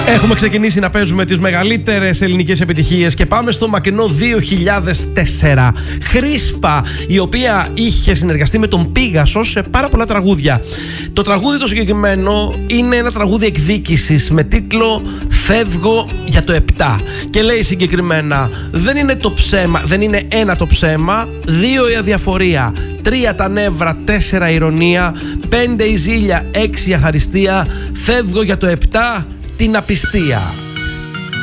Έχουμε ξεκινήσει να παίζουμε τις μεγαλύτερες ελληνικές επιτυχίες και πάμε στο μακρινό 2004. Χρίσπα, η οποία είχε συνεργαστεί με τον Πίγασο σε πάρα πολλά τραγούδια. Το τραγούδι το συγκεκριμένο είναι ένα τραγούδι εκδίκησης με τίτλο «Φεύγω για το 7». Και λέει συγκεκριμένα: δεν είναι το ψέμα, δεν είναι ένα το ψέμα, 2 η αδιαφορία, 3 τα νεύρα, 4 η ηρωνία, 5 η ζήλια, 6 η αχαριστία, φεύγω για το 7, την απιστία.